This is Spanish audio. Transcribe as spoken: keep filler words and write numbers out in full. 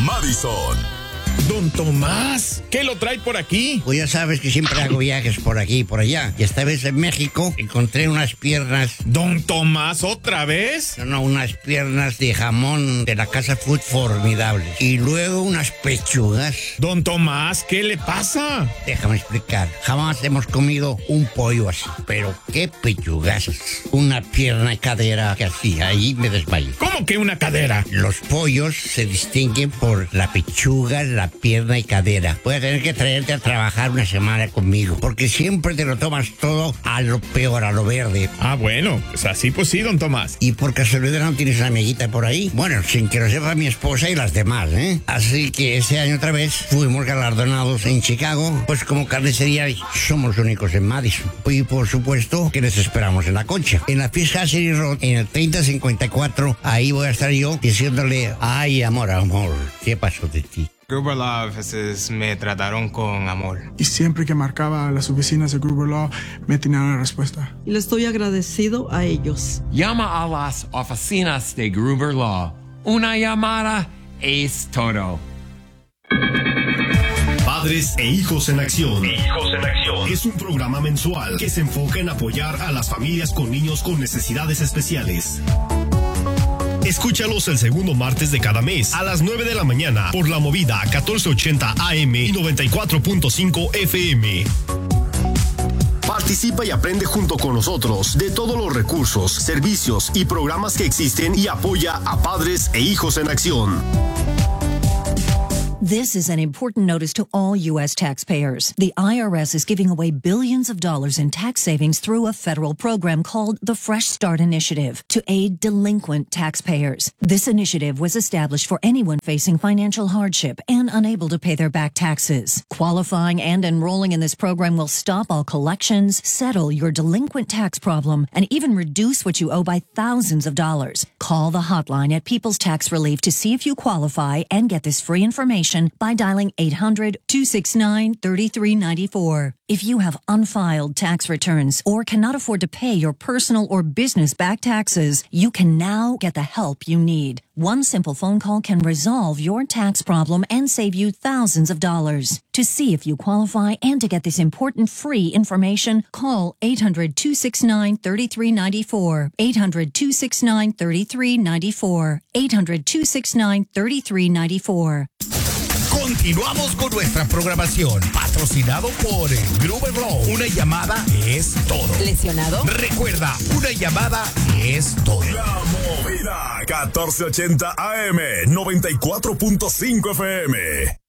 Madison. Don Tomás, ¿qué lo trae por aquí? Pues ya sabes que siempre hago viajes por aquí y por allá. Y esta vez en México encontré unas piernas. Don Tomás, ¿otra vez? No, no, unas piernas de jamón de la Casa Food formidables. Y luego unas pechugas. Don Tomás, ¿qué le pasa? Déjame explicar. Jamás hemos comido un pollo así. Pero qué pechugas. Una pierna y cadera que así, ahí me desmayé. ¿Cómo que una cadera? Los pollos se distinguen por la pechuga, la pierna y cadera. Voy a tener que traerte a trabajar una semana conmigo, porque siempre te lo tomas todo a lo peor, a lo verde. Ah, bueno, pues así pues sí, don Tomás. ¿Y por casualidad no tienes una amiguita por ahí? Bueno, sin que lo sepa mi esposa y las demás, ¿eh? Así que este año otra vez fuimos galardonados en Chicago, pues como carnicería somos los únicos en Madison. Y por supuesto que les esperamos en la Concha. En la Fish City Road, en el treinta cincuenta y cuatro, ahí voy a estar yo diciéndole, ay, amor, amor, ¿qué pasó de ti? Gruber Law a veces me trataron con amor. Y siempre que marcaba a las oficinas de Gruber Law, me tenían la respuesta. Y le estoy agradecido a ellos. Llama a las oficinas de Gruber Law. Una llamada es todo. Padres e hijos en acción. Hijos en acción. Es un programa mensual que se enfoca en apoyar a las familias con niños con necesidades especiales. Escúchalos el segundo martes de cada mes a las nueve de la mañana por La Movida catorce ochenta A M y noventa y cuatro punto cinco F M. Participa y aprende junto con nosotros de todos los recursos, servicios y programas que existen y apoya a Padres e Hijos en Acción. This is an important notice to all U S taxpayers. The I R S is giving away billions of dollars in tax savings through a federal program called the Fresh Start Initiative to aid delinquent taxpayers. This initiative was established for anyone facing financial hardship and unable to pay their back taxes. Qualifying and enrolling in this program will stop all collections, settle your delinquent tax problem, and even reduce what you owe by thousands of dollars. Call the hotline at People's Tax Relief to see if you qualify and get this free information by dialing eight hundred, two six nine, three three nine four. If you have unfiled tax returns or cannot afford to pay your personal or business back taxes, you can now get the help you need. One simple phone call can resolve your tax problem and save you thousands of dollars. To see if you qualify and to get this important free information, call eight hundred, two six nine, three three nine four. eight hundred, two six nine, three three nine four. eight hundred, two six nine, three three nine four. Continuamos con nuestra programación, patrocinado por Gruber Law. Una llamada es todo. ¿Lesionado? Recuerda, una llamada es todo. La Movida catorce ochenta A M, noventa y cuatro punto cinco F M.